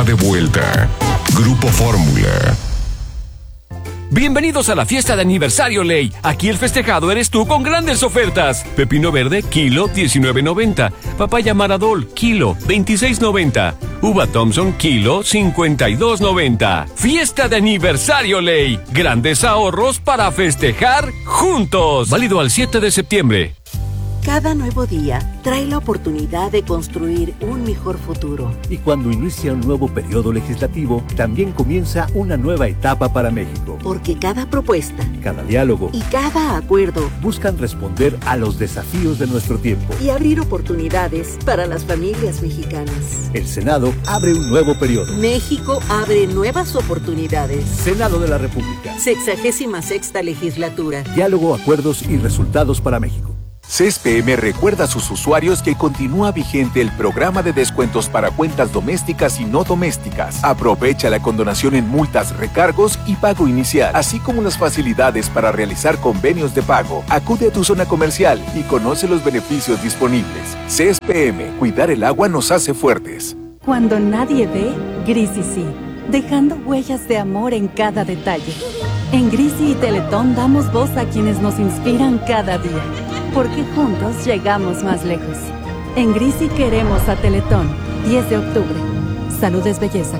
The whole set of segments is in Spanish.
De vuelta. Grupo Fórmula. Bienvenidos a la fiesta de aniversario Ley. Aquí el festejado eres tú con grandes ofertas. Pepino verde, kilo, $19.90. Papaya Maradol, kilo, $26.90. Uva Thompson, kilo, $52.90. Fiesta de aniversario Ley. Grandes ahorros para festejar juntos. Válido al 7 de septiembre. Cada nuevo día trae la oportunidad de construir un mejor futuro. Y cuando inicia un nuevo periodo legislativo, también comienza una nueva etapa para México. Porque cada propuesta, cada diálogo y cada acuerdo buscan responder a los desafíos de nuestro tiempo y abrir oportunidades para las familias mexicanas. El Senado abre un nuevo periodo. México abre nuevas oportunidades. Senado de la República. 66ª legislatura. Diálogo, acuerdos y resultados para México. CSPM recuerda a sus usuarios que continúa vigente el programa de descuentos para cuentas domésticas y no domésticas. Aprovecha la condonación en multas, recargos y pago inicial, así como las facilidades para realizar convenios de pago. Acude a tu zona comercial y conoce los beneficios disponibles. CSPM, cuidar el agua nos hace fuertes. Cuando nadie ve, Grisi sí, dejando huellas de amor en cada detalle. En Grisi y Teletón damos voz a quienes nos inspiran cada día. Porque juntos llegamos más lejos. En Grisi queremos a Teletón. 10 de octubre. Salud es belleza.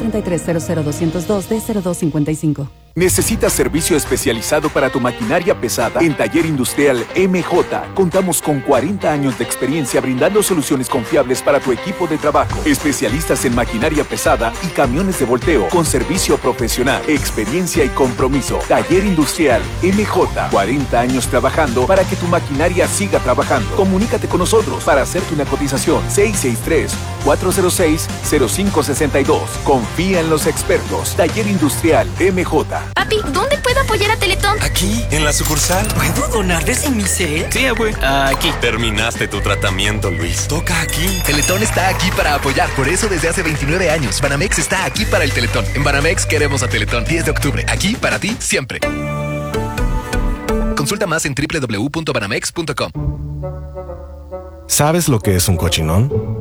1433-00202-D0255. ¿Necesitas servicio especializado para tu maquinaria pesada? En Taller Industrial MJ contamos con 40 años de experiencia brindando soluciones confiables para tu equipo de trabajo. Especialistas en maquinaria pesada y camiones de volteo con servicio profesional, experiencia y compromiso. Taller Industrial MJ, 40 años trabajando para que tu maquinaria siga trabajando. Comunícate con nosotros para hacerte una cotización. 663-406-0562. Confía en los expertos. Taller Industrial MJ. Papi, ¿dónde puedo apoyar a Teletón? Aquí, en la sucursal. ¿Puedo donarles en mi set? Sí, abue. Aquí. Terminaste tu tratamiento, Luis. Toca aquí. Teletón está aquí para apoyar. Por eso desde hace 29 años, Banamex está aquí para el Teletón. En Banamex queremos a Teletón. 10 de octubre. Aquí para ti, siempre. Consulta más en www.banamex.com. ¿Sabes lo que es un cochinón?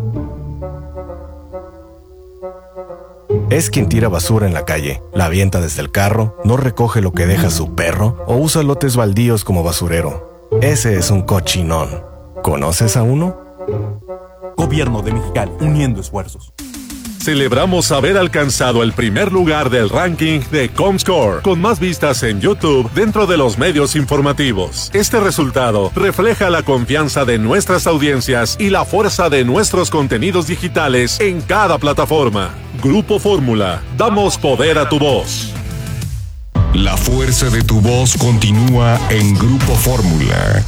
Es quien tira basura en la calle, la avienta desde el carro, no recoge lo que deja su perro o usa lotes baldíos como basurero. Ese es un cochinón. ¿Conoces a uno? Gobierno de Mexicali, uniendo esfuerzos. Celebramos haber alcanzado el primer lugar del ranking de Comscore, con más vistas en YouTube dentro de los medios informativos. Este resultado refleja la confianza de nuestras audiencias y la fuerza de nuestros contenidos digitales en cada plataforma. Grupo Fórmula, damos poder a tu voz. La fuerza de tu voz continúa en Grupo Fórmula.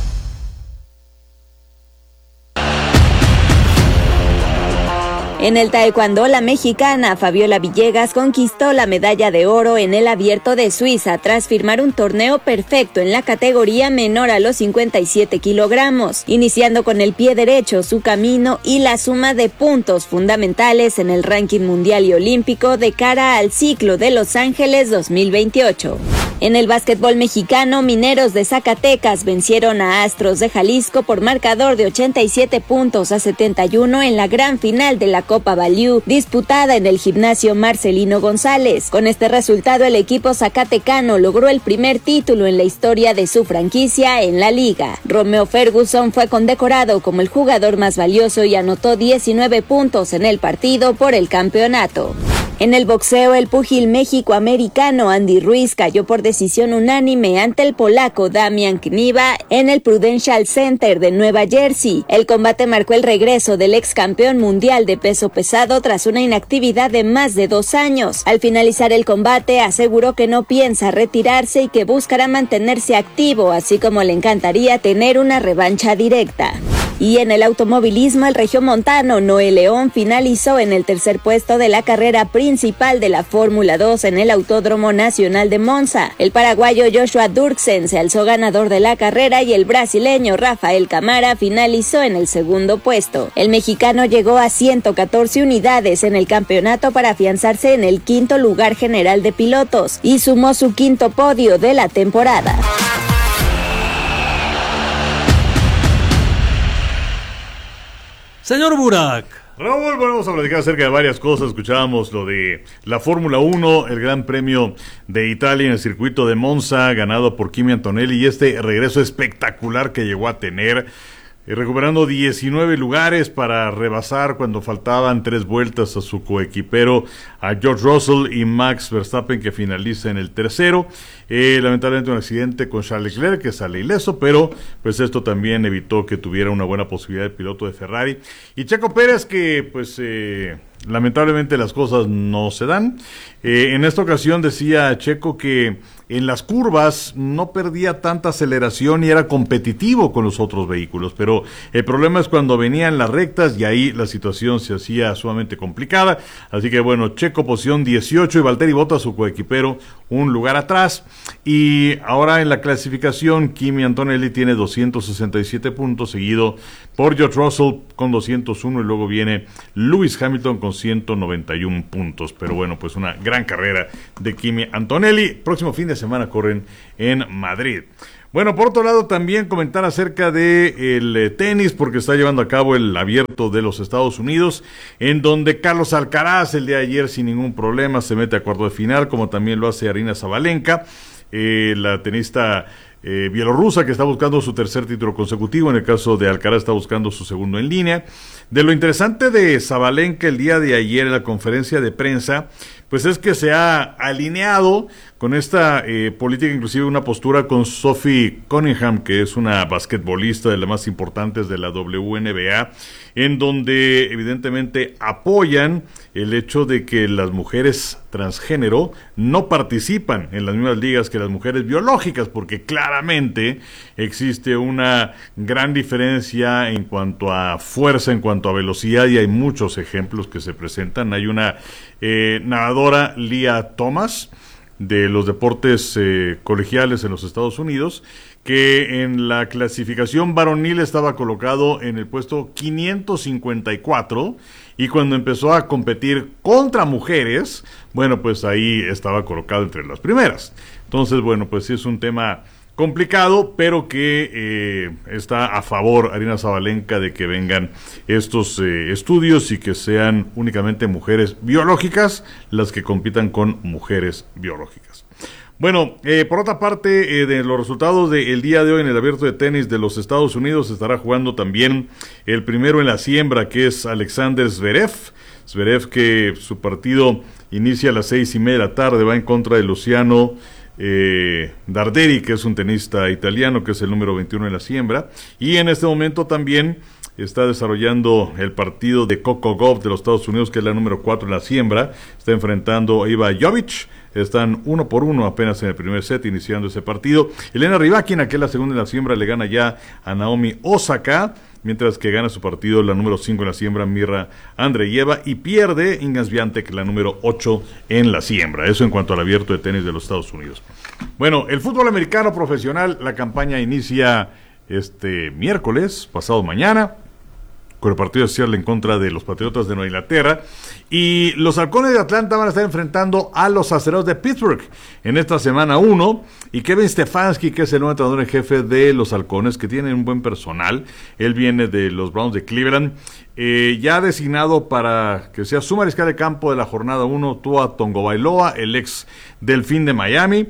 En el taekwondo, la mexicana Fabiola Villegas conquistó la medalla de oro en el Abierto de Suiza tras firmar un torneo perfecto en la categoría menor a los 57 kilogramos, iniciando con el pie derecho su camino y la suma de puntos fundamentales en el ranking mundial y olímpico de cara al ciclo de Los Ángeles 2028. En el básquetbol mexicano, Mineros de Zacatecas vencieron a Astros de Jalisco por marcador de 87-71 en la gran final de la Copa Valiú, disputada en el gimnasio Marcelino González. Con este resultado, el equipo zacatecano logró el primer título en la historia de su franquicia en la liga. Romeo Ferguson fue condecorado como el jugador más valioso y anotó 19 puntos en el partido por el campeonato. En el boxeo, el púgil méxico-americano Andy Ruiz cayó por decisión unánime ante el polaco Damian Kniba en el Prudential Center de Nueva Jersey. El combate marcó el regreso del ex campeón mundial de peso pesado tras una inactividad de más de 2 años. Al finalizar el combate, aseguró que no piensa retirarse y que buscará mantenerse activo, así como le encantaría tener una revancha directa. Y en el automovilismo, el regiomontano Noé León finalizó en el tercer puesto de la carrera principal de la Fórmula 2 en el Autódromo Nacional de Monza. El paraguayo Joshua Durksen se alzó ganador de la carrera y el brasileño Rafael Camara finalizó en el segundo puesto. El mexicano llegó a 114 unidades en el campeonato para afianzarse en el quinto lugar general de pilotos y sumó su quinto podio de la temporada. Señor Burak, Raúl, bueno, vamos a platicar acerca de varias cosas. Escuchábamos lo de la Fórmula 1, el Gran Premio de Italia en el circuito de Monza, ganado por Kimi Antonelli, y este regreso espectacular que llegó a tener, recuperando 19 lugares para rebasar cuando faltaban 3 vueltas a su coequipero, a George Russell y Max Verstappen, que finaliza en el tercero. Lamentablemente un accidente con Charles Leclerc, que sale ileso, pero pues esto también evitó que tuviera una buena posibilidad el piloto de Ferrari. Y Checo Pérez, que pues lamentablemente las cosas no se dan. En esta ocasión decía Checo que en las curvas no perdía tanta aceleración y era competitivo con los otros vehículos, pero el problema es cuando venían las rectas y ahí la situación se hacía sumamente complicada. Así que bueno, Checo posición 18 y Valtteri Bottas, su coequipero, un lugar atrás. Y ahora en la clasificación, Kimi Antonelli tiene 267 puntos, seguido por George Russell con 201, y luego viene Lewis Hamilton con 191 puntos. Pero bueno, pues una gran carrera de Kimi Antonelli. Próximo fin de semana corren en Madrid. Bueno, por otro lado, también comentar acerca de el tenis, porque está llevando a cabo el Abierto de los Estados Unidos, en donde Carlos Alcaraz el día de ayer sin ningún problema se mete a cuarto de final, como también lo hace Aryna Sabalenka, la tenista bielorrusa, que está buscando su tercer título consecutivo. En el caso de Alcaraz está buscando su segundo en línea. De lo interesante de Sabalenka el día de ayer en la conferencia de prensa, pues es que se ha alineado con esta política, inclusive una postura con Sophie Cunningham, que es una basquetbolista de las más importantes de la WNBA, en donde evidentemente apoyan el hecho de que las mujeres transgénero no participan en las mismas ligas que las mujeres biológicas, porque claramente existe una gran diferencia en cuanto a fuerza, en cuanto a velocidad, y hay muchos ejemplos que se presentan. Hay una nadadora, Lia Thomas, de los deportes colegiales en los Estados Unidos, que en la clasificación varonil estaba colocado en el puesto 554, y cuando empezó a competir contra mujeres, bueno, pues ahí estaba colocado entre las primeras. Entonces, bueno, pues sí es un tema complicado, pero que está a favor Aryna Sabalenka de que vengan estos estudios y que sean únicamente mujeres biológicas las que compitan con mujeres biológicas. Bueno, por otra parte, de los resultados del día de hoy en el Abierto de Tenis de los Estados Unidos, estará jugando también el primero en la siembra, que es Alexander Zverev. Zverev, que su partido inicia a las 6:30 de la tarde, va en contra de Luciano Darderi, que es un tenista italiano, que es el número 21 en la siembra, y en este momento también está desarrollando el partido de Coco Gauff de los Estados Unidos, que es la número 4 en la siembra. Está enfrentando a Iva Jovic. Están 1-1 apenas en el primer set, iniciando ese partido. Elena Rybakina, que es la segunda en la siembra, le gana ya a Naomi Osaka, mientras que gana su partido la número 5 en la siembra, Mirra Andreeva, y pierde Iga Swiatek, la número 8 en la siembra. Eso en cuanto al Abierto de Tenis de los Estados Unidos. Bueno, el fútbol americano profesional, la campaña inicia este miércoles, pasado mañana, con el partido de Seattle en contra de los Patriotas de Nueva Inglaterra, y los Halcones de Atlanta van a estar enfrentando a los Acereros de Pittsburgh en esta semana 1, y Kevin Stefanski, que es el nuevo entrenador en jefe de los Halcones, que tienen un buen personal, él viene de los Browns de Cleveland, ya designado para que sea su mariscal de campo de la jornada 1, Tua Tagovailoa, el ex Delfín de Miami,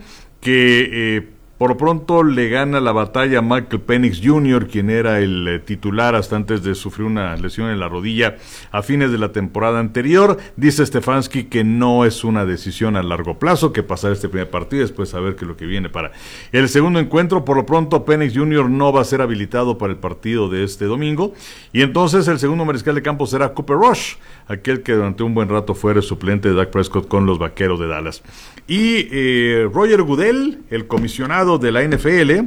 que por lo pronto le gana la batalla a Michael Penix Jr., quien era el titular hasta antes de sufrir una lesión en la rodilla a fines de la temporada anterior. Dice Stefanski que no es una decisión a largo plazo, que pasar este primer partido y después saber qué es lo que viene para el segundo encuentro. Por lo pronto, Penix Jr. no va a ser habilitado para el partido de este domingo, y entonces el segundo mariscal de campo será Cooper Rush, aquel que durante un buen rato fue el suplente de Dak Prescott con los Vaqueros de Dallas. Y Roger Goodell, el comisionado de la NFL,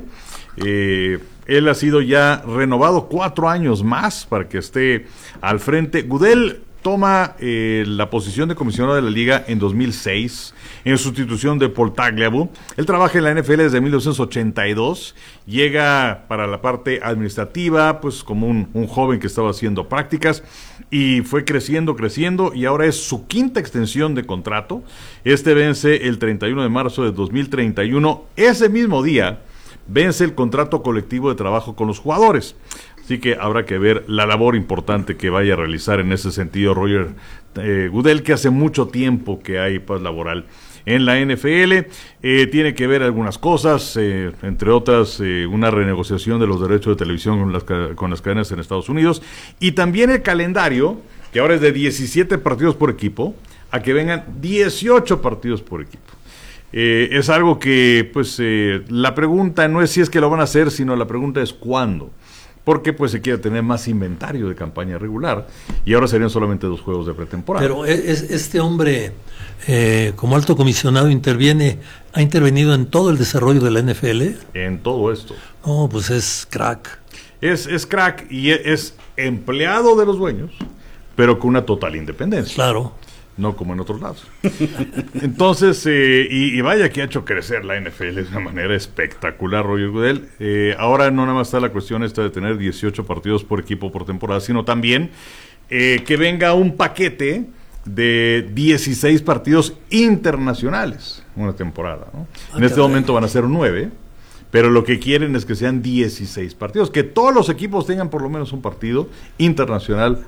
él ha sido ya renovado 4 años más para que esté al frente. Goodell toma la posición de comisionado de la liga en 2006 en sustitución de Paul Tagliabue. Él trabaja en la NFL desde 1982, llega para la parte administrativa pues como un joven que estaba haciendo prácticas, y fue creciendo y ahora es su 5ª extensión de contrato. Este vence el 31 de marzo de 2031. Ese mismo día vence el contrato colectivo de trabajo con los jugadores. Así que habrá que ver la labor importante que vaya a realizar en ese sentido Roger Goodell, que hace mucho tiempo que hay paz laboral en la NFL. Tiene que ver algunas cosas, entre otras una renegociación de los derechos de televisión con las cadenas en Estados Unidos, y también el calendario, que ahora es de 17 partidos por equipo, a que vengan 18 partidos por equipo. Es algo que, pues, la pregunta no es si es que lo van a hacer, sino la pregunta es cuándo. Porque pues se quiere tener más inventario de campaña regular, y ahora serían solamente 2 juegos de pretemporada. Pero este hombre, como alto comisionado, ha intervenido en todo el desarrollo de la NFL. En todo esto. No, pues es crack. Es crack y es empleado de los dueños, pero con una total independencia. Claro. No como en otros lados. Entonces, y vaya que ha hecho crecer la NFL de una manera espectacular, Roger Goodell. Ahora no nada más está la cuestión esta de tener 18 partidos por equipo por temporada, sino también que venga un paquete de 16 partidos internacionales una temporada, ¿no? En este momento van a ser 9, pero lo que quieren es que sean 16 partidos, que todos los equipos tengan por lo menos un partido internacional